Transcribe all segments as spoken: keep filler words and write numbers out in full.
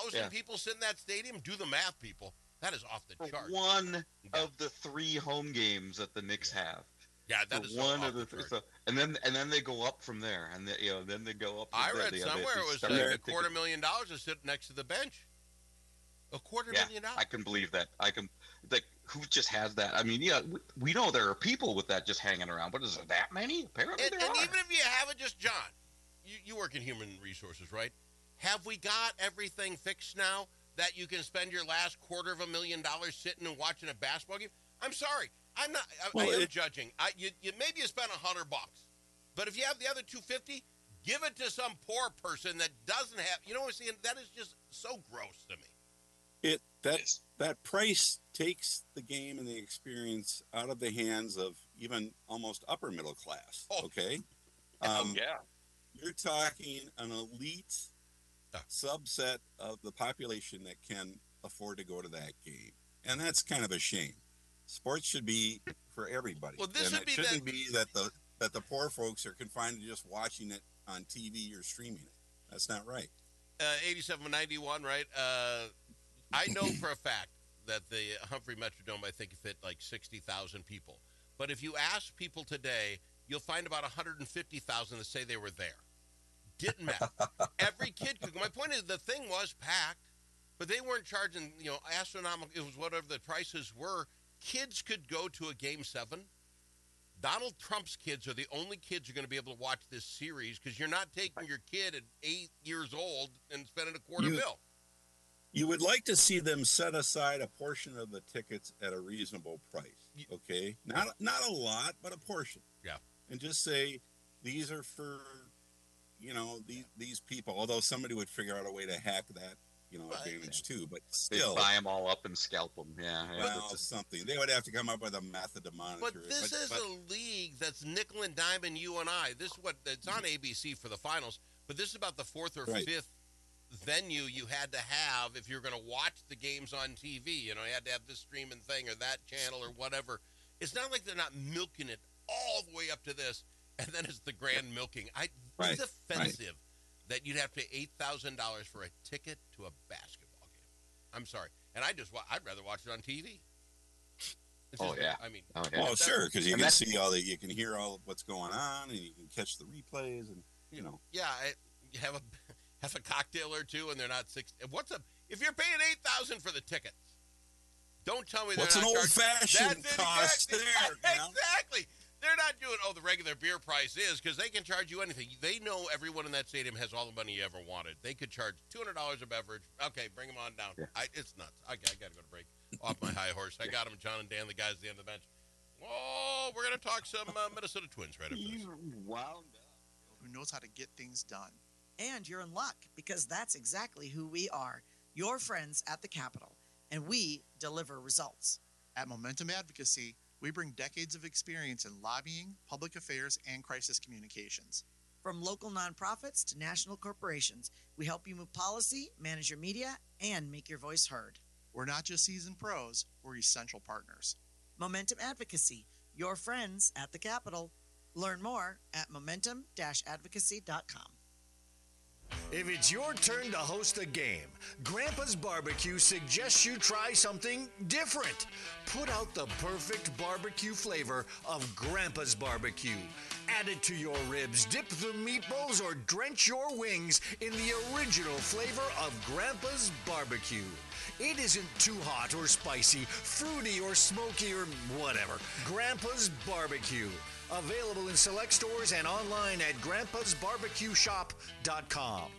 thousand yeah. people sit in that stadium? Do the math, people. That is off the For chart. One yeah. of the three home games that the Knicks yeah. have. Yeah, that For is one so of the, the th- so, and then and then they go up from there, and they, you know then they go up. I the, read the, somewhere they, it was like a quarter ticket. million dollars to sit next to the bench. A quarter yeah, million dollars. I can believe that. I can. Like, who just has that? I mean, yeah, we, we know there are people with that just hanging around, but is there that many? Apparently, and, there and are. even if you haven't, just John, you, you work in human resources, right? Have we got everything fixed now that you can spend your last quarter of a million dollars sitting and watching a basketball game? I'm sorry, I'm not. I, well, I am it, judging. I you, you maybe you spent a hundred bucks, but if you have the other two fifty, give it to some poor person that doesn't have. You know what I'm saying? That is just so gross to me. It that that price takes the game and the experience out of the hands of even almost upper middle class. Oh. Okay, um, yeah, you're talking an elite yeah. subset of the population that can afford to go to that game, and that's kind of a shame. Sports should be for everybody. Well, this and would it be shouldn't that... be that the that the poor folks are confined to just watching it on T V or streaming it. That's not right. Uh, eighty-seven ninety-one, right? Uh, I know for a fact that the Humphrey Metrodome, I think, fit like sixty thousand people. But if you ask people today, you'll find about one hundred fifty thousand that say they were there. Didn't matter. Every kid could. My point is, the thing was packed, but they weren't charging, you know, astronomical. It was whatever the prices were. Kids could go to a game seven. Donald Trump's kids are the only kids who are going to be able to watch this series because you're not taking your kid at eight years old and spending a quarter you, bill. You would like to see them set aside a portion of the tickets at a reasonable price, okay? Not not a lot, but a portion. Yeah. And just say, these are for, you know, these, these people, although somebody would figure out a way to hack that, you know, Right. advantage too, but They still. buy them all up and scalp them. Yeah. yeah. Well, something. They would have to come up with a method to monitor But it. this but, is but, a league that's nickel and diming you and I. This is what it's on A B C for the finals, but this is about the fourth or Right. fifth venue you had to have if you're going to watch the games on T V. You know, you had to have this streaming thing or that channel or whatever. It's not like they're not milking it all the way up to this, and then it's the grand milking. I Right. It's offensive right. that you'd have to pay eight thousand dollars for a ticket to a basketball game. I'm sorry, and I just wa- I'd rather watch it on T V. It's oh just, yeah, I mean, oh, yeah. well, sure, because you and can see all the, you can hear all of what's going on, and you can catch the replays, and you know. Yeah, I, you have a have a cocktail or two, and they're not six. What's a if you're paying eight thousand for the tickets? Don't tell me they're What's not an charging- old-fashioned That's it, cost exactly. there? You know? Exactly. They're not doing oh the regular beer price is because they can charge you anything. They know everyone in that stadium has all the money you ever wanted. They could charge two hundred dollars a beverage. Okay, bring them on down. Yeah. I, it's nuts. I, I got to go to break. Off my high horse. I got them, John and Dan, the guys at the end of the bench. Oh, we're gonna talk some uh, Minnesota Twins right after this. Wound Who knows how to get things done. And you're in luck because that's exactly who we are, your friends at the Capitol, and we deliver results. At Momentum Advocacy, we bring decades of experience in lobbying, public affairs, and crisis communications. From local nonprofits to national corporations, we help you move policy, manage your media, and make your voice heard. We're not just seasoned pros, we're essential partners. Momentum Advocacy, your friends at the Capitol. Learn more at momentum dash advocacy dot com. If it's your turn to host a game, Grandpa's Barbecue suggests you try something different. Put out the perfect barbecue flavor of Grandpa's Barbecue. Add it to your ribs, dip the meatballs, or drench your wings in the original flavor of Grandpa's Barbecue. It isn't too hot or spicy, fruity or smoky or whatever. Grandpa's Barbecue. Available in select stores and online at grandpas barbecue shop dot com.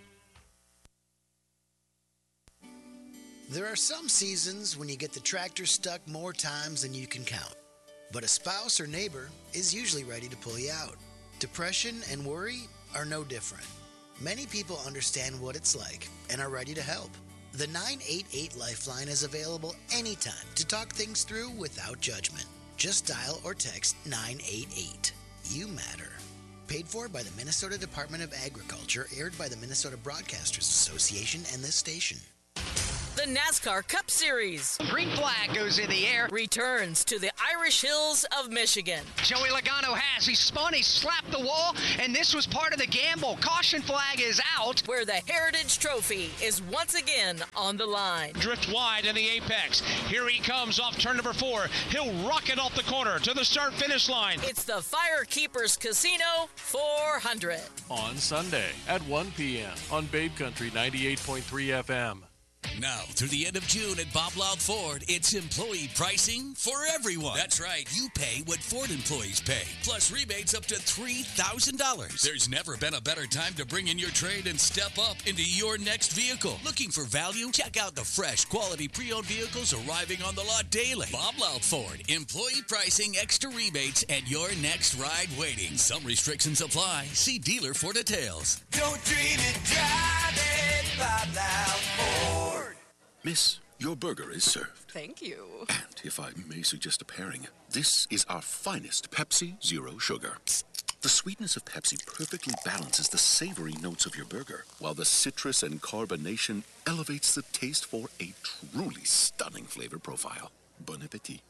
There are some seasons when you get the tractor stuck more times than you can count. But a spouse or neighbor is usually ready to pull you out. Depression and worry are no different. Many people understand what it's like and are ready to help. The nine eight eight Lifeline is available anytime to talk things through without judgment. Just dial or text nine eight eight. You matter. Paid for by the Minnesota Department of Agriculture, aired by the Minnesota Broadcasters Association and this station. The NASCAR Cup Series. Green flag goes in the air. Returns to the Irish Hills of Michigan. Joey Logano has. He spun, he slapped the wall, and this was part of the gamble. Caution flag is out. Where the Heritage Trophy is once again on the line. Drift wide in the apex. Here he comes off turn number four. He'll rocket off the corner to the start-finish line. It's the Firekeepers Casino four hundred. On Sunday at one p.m. on Babe Country ninety-eight point three F M. Now, through the end of June at Bob Loud Ford, it's employee pricing for everyone. That's right. You pay what Ford employees pay, plus rebates up to three thousand dollars. There's never been a better time to bring in your trade and step up into your next vehicle. Looking for value? Check out the fresh, quality pre-owned vehicles arriving on the lot daily. Bob Loud Ford. Employee pricing, extra rebates, and your next ride waiting. Some restrictions apply. See dealer for details. Don't dream it, drive it, Bob Loud Ford. Miss, your burger is served. Thank you. And if I may suggest a pairing, this is our finest Pepsi Zero Sugar. The sweetness of Pepsi perfectly balances the savory notes of your burger, while the citrus and carbonation elevates the taste for a truly stunning flavor profile. Bon appetit.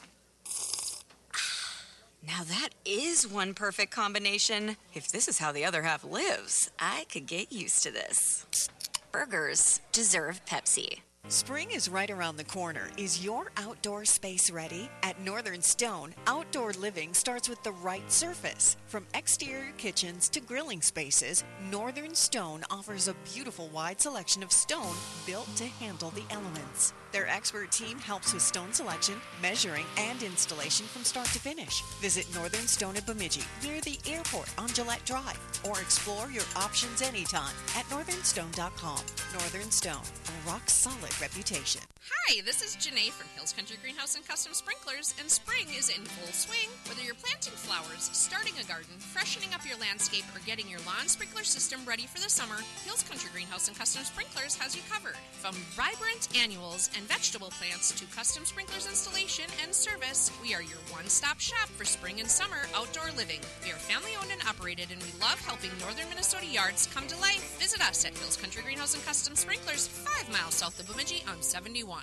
Now that is one perfect combination. If this is how the other half lives, I could get used to this. Burgers deserve Pepsi. Spring is right around the corner. Is your outdoor space ready? At Northern Stone, outdoor living starts with the right surface. From exterior kitchens to grilling spaces, Northern Stone offers a beautiful wide selection of stone built to handle the elements. Their expert team helps with stone selection, measuring, and installation from start to finish. Visit Northern Stone at Bemidji, near the airport on Gillette Drive, or explore your options anytime at northern stone dot com. Northern Stone, a rock-solid reputation. Hi, this is Janae from Hills Country Greenhouse and Custom Sprinklers, and spring is in full swing. Whether you're planting flowers, starting a garden, freshening up your landscape, or getting your lawn sprinkler system ready for the summer, Hills Country Greenhouse and Custom Sprinklers has you covered. From vibrant annuals and vegetable plants to custom sprinklers installation and service, we are your one-stop shop for spring and summer outdoor living. We are family-owned and operated, and we love helping northern Minnesota yards come to life. Visit us at Hills Country Greenhouse and Custom Sprinklers, five miles south of Bemidji on seventy-one.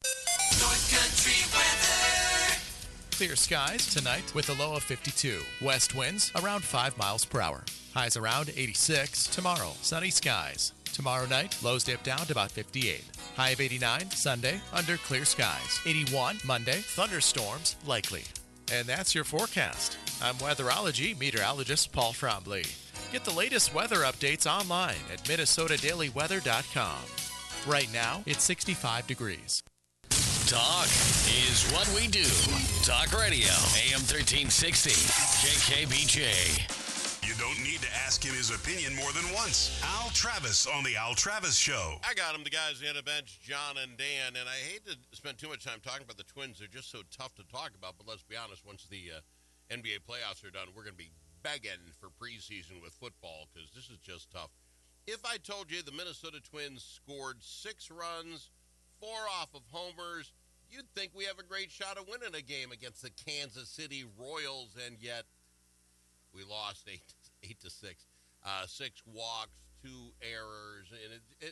North Country weather. Clear skies tonight with a low of fifty-two. West winds around five miles per hour. Highs around eighty-six. Tomorrow, sunny skies. Tomorrow night, lows dip down to about fifty-eight. High of eighty-nine. Sunday, under clear skies. eighty-one. Monday, thunderstorms likely. And that's your forecast. I'm weatherology meteorologist Paul Trombley. Get the latest weather updates online at minnesota daily weather dot com. Right now, it's sixty-five degrees. Talk is what we do. Talk Radio, A M thirteen sixty, K K B J. You don't need to ask him his opinion more than once. Al Travis on the Al Travis Show. I got him, the guys on the bench, John and Dan, and I hate to spend too much time talking about the Twins. They're just so tough to talk about, but let's be honest, once the uh, N B A playoffs are done, we're going to be begging for preseason with football because this is just tough. If I told you the Minnesota Twins scored six runs, four off of homers, you'd think we have a great shot of winning a game against the Kansas City Royals, and yet we lost eight, eight to six. Uh, six walks, two errors, and it. it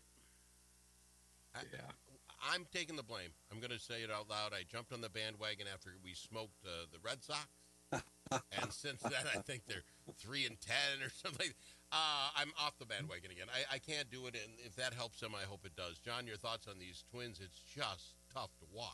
I, yeah. I'm taking the blame. I'm going to say it out loud. I jumped on the bandwagon after we smoked uh, the Red Sox, and since then I think they're three and ten or something. Uh, I'm off the bandwagon again. I, I can't do it, and if that helps them, I hope it does. John, your thoughts on these Twins? It's just tough to watch.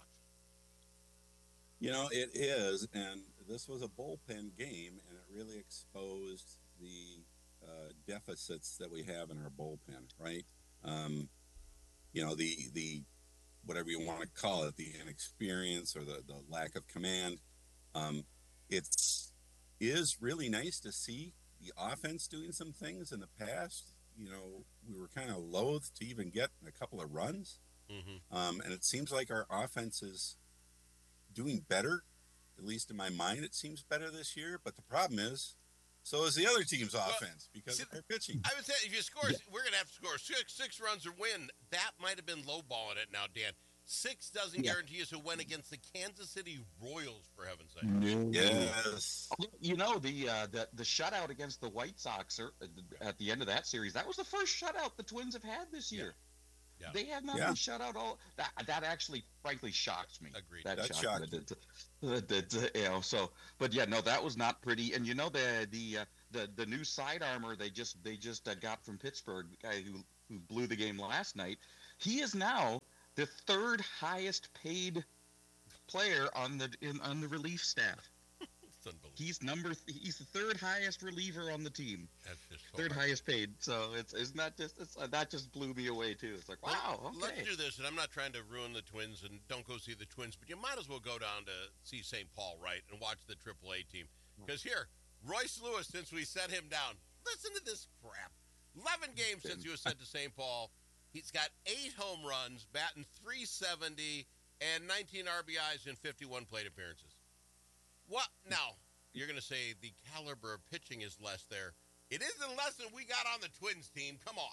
You know, it is, and this was a bullpen game, and it really exposed the uh, deficits that we have in our bullpen, right? Um, you know, the the whatever you want to call it, the inexperience or the, the lack of command. Um, it's is really nice to see the offense doing some things. In the past, you know, we were kind of loath to even get a couple of runs. Mm-hmm. Um, and it seems like our offense is doing better, at least in my mind. It seems better this year. But the problem is, so is the other team's well, offense because see, of our pitching. I would say if you score, yeah. we're going to have to score six, six runs or win. That might have been lowballing it now, Dan. Six doesn't yeah. guarantee us a win against the Kansas City Royals, for heaven's sake. No. Yes. You know, the, uh, the the shutout against the White Sox at the end of that series, that was the first shutout the Twins have had this year. Yeah. They have not Yeah. been shut out all. That that actually, frankly, shocks me. Agreed. That, That shocks shocked me. That- that- that- that, you know, so, but yeah, no, that was not pretty. And you know the the uh, the the new side armor they just they just uh, got from Pittsburgh, the guy who who blew the game last night. He is now the third highest paid player on the in, on the relief staff. It's unbelievable. He's number. He's the third highest reliever on the team. That's just so Third hard. highest paid. So it's isn't that just it's, uh, that just blew me away too. It's like wow. Well, Okay. Let's do this, and I'm not trying to ruin the Twins, and don't go see the Twins, but you might as well go down to see Saint Paul, right, and watch the triple A team. Because here, Royce Lewis, since we set him down, listen to this crap. eleven games since he was sent to Saint Paul. He's got eight home runs, batting three seventy, and nineteen R B Is in fifty-one plate appearances. What? Now, you're going to say the caliber of pitching is less there. It isn't less than we got on the Twins team. Come on.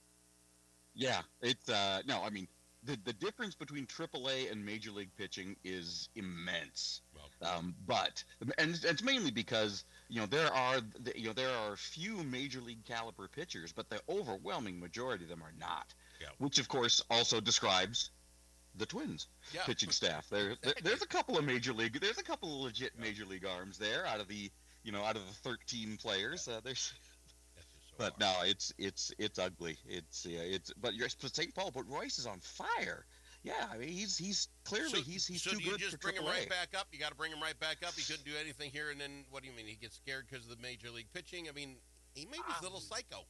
Yeah, it's uh no, I mean the the difference between triple A and Major League pitching is immense. Um, but and it's mainly because you know there are you know there are a few Major League caliber pitchers, but the overwhelming majority of them are not. Yeah. Which of course also describes the Twins Yeah. pitching staff. There, there there's a couple of Major League there's a couple of legit Major League arms there out of the you know out of the thirteen players. Uh, there's But no, it's it's it's ugly. It's yeah, it's but you're but Saint Paul, but Royce is on fire. Yeah, I mean he's he's clearly So, he's he's so too do you good just for bring him triple A. right back up? You got to bring him right back up. He couldn't do anything here, and then what do you mean? He gets scared because of the Major League pitching? I mean, he may be a little psycho.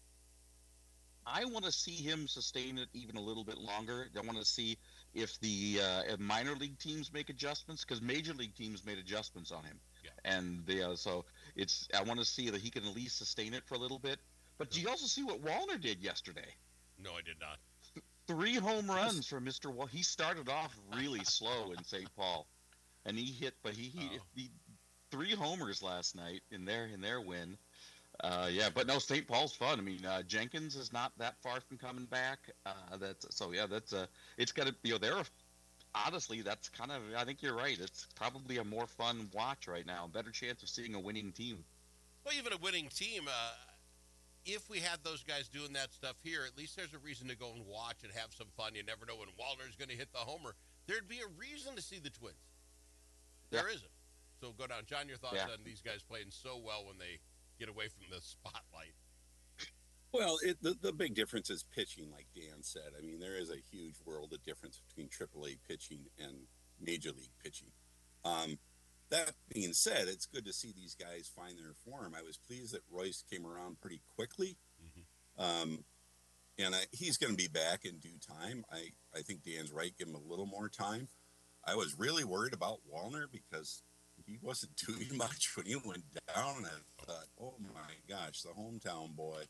I want to see him sustain it even a little bit longer. I want to see if the uh, if minor league teams make adjustments because major league teams made adjustments on him, yeah. and they, uh, so it's I want to see that he can at least sustain it for a little bit. But do you also see what Wallner did yesterday? No, I did not. Three home runs for Mister Wall. He started off really slow in Saint Paul, and he hit, but he, he, Oh. he three homers last night in their in their win. Uh, yeah, but no, Saint Paul's fun. I mean, uh, Jenkins is not that far from coming back. Uh, that's so yeah, that's uh, it's got to you know they're a, honestly that's kind of I think you're right. It's probably a more fun watch right now. Better chance of seeing a winning team. Well, even a winning team. Uh, if we had those guys doing that stuff here, at least there's a reason to go and watch and have some fun. You never know when Wallner's going to hit the homer. There'd be a reason to see the Twins. There Yeah. isn't. So go down, John. Your thoughts Yeah. on these guys playing so well when they get away from the spotlight? Well, it, the the big difference is pitching, like Dan said. I mean, there is a huge world of difference between triple A pitching and Major League pitching. Um, that being said, it's good to see these guys find their form. I was pleased that Royce came around pretty quickly, Mm-hmm. um, and I, he's going to be back in due time. I, I think Dan's right. Give him a little more time. I was really worried about Wallner because he wasn't doing much when he went down, and I thought, oh my gosh, the hometown boy.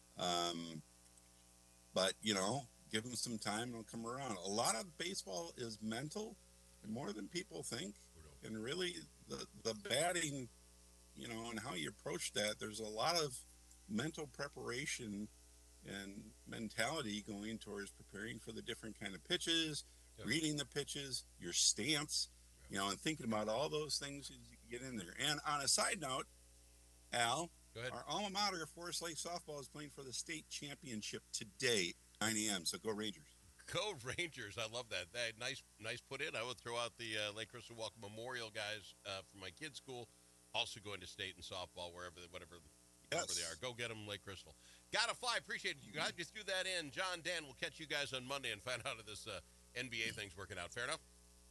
Um, but, you know, give him some time and he'll come around. A lot of baseball is mental, more than people think. And really, the, the batting, you know, and how you approach that, there's a lot of mental preparation and mentality going towards preparing for the different kind of pitches, Yeah. reading the pitches, your stance, you know, and thinking about all those things as you get in there. And on a side note, Al, Go ahead. our alma mater, Forest Lake Softball, is playing for the state championship today, nine a.m., so go Rangers. Go Rangers! I love that. That nice, nice put in. I would throw out the uh, Lake Crystal Welcome Memorial guys uh, from my kids' school, also going to state and softball wherever, whatever, wherever Yes. they are. Go get them, Lake Crystal. Gotta fly. Appreciate it. You guys just threw that in. John, Dan, we'll catch you guys on Monday and find out if this uh, N B A thing's working out. Fair enough.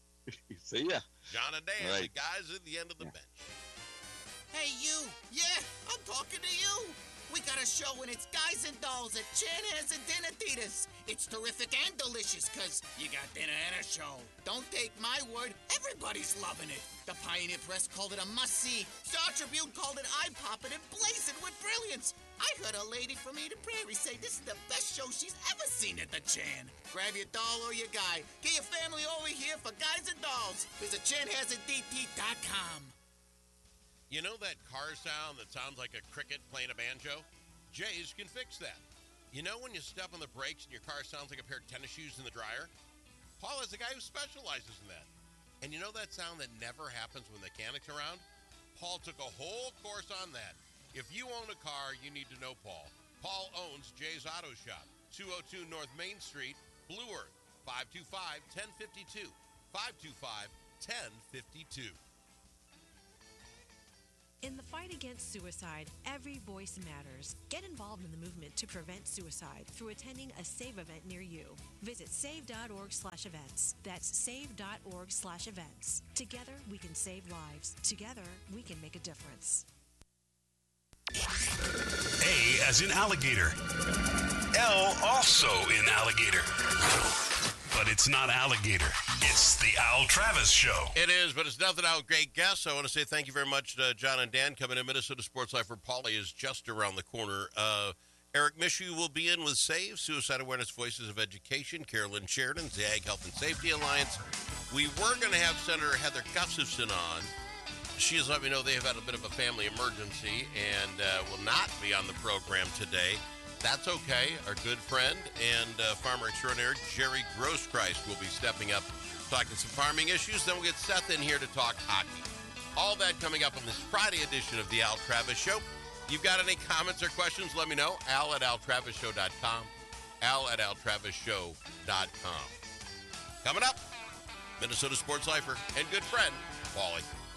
See ya. John and Dan, Right. the guys at the end of the bench. Hey, you! Yeah, I'm talking to you! We got a show and it's Guys and Dolls at Chanhassen Dinner Theaters. It's terrific and delicious because you got dinner and a show. Don't take my word, everybody's loving it. The Pioneer Press called it a must-see. Star Tribune called it eye-popping and blazing with brilliance. I heard a lady from Eden Prairie say this is the best show she's ever seen at the Chan. Grab your doll or your guy. Get your family over here for Guys and Dolls. Visit chanhassen d t dot com. You know that car sound that sounds like a cricket playing a banjo? Jay's can fix that. You know when you step on the brakes and your car sounds like a pair of tennis shoes in the dryer? Paul is a guy who specializes in that. And you know that sound that never happens when the mechanic's around? Paul took a whole course on that. If you own a car, you need to know Paul. Paul owns Jay's Auto Shop, two oh two North Main Street Blue Earth, five two five, one oh five two. five two five, one oh five two. In the fight against suicide, every voice matters. Get involved in the movement to prevent suicide through attending a SAVE event near you. Visit save.org slash events. That's save.org slash events. Together, we can save lives. Together, we can make a difference. A as in alligator. L also in alligator. But it's not alligator. It's the Al Travis Show. It is, but it's nothing out. Great guests. I want to say thank you very much to John and Dan coming in. Minnesota Sports Life for Paulie is just around the corner. Uh, Eric Mishu will be in with SAVE, Suicide Awareness Voices of Education. Carolyn Sheridan, the Ag Health and Safety Alliance. We were going to have Senator Heather Gustafson on. She has let me know they have had a bit of a family emergency and uh, will not be on the program today. That's okay. Our good friend and uh, farmer extraordinaire Jerry Grosskreist will be stepping up, talking some farming issues. Then we'll get Seth in here to talk hockey. All that coming up on this Friday edition of the Al Travis Show. You've got any comments or questions, let me know. Al at al travis show dot com. Al at al travis show dot com. Coming up, Minnesota Sports Lifer and good friend, Paulie.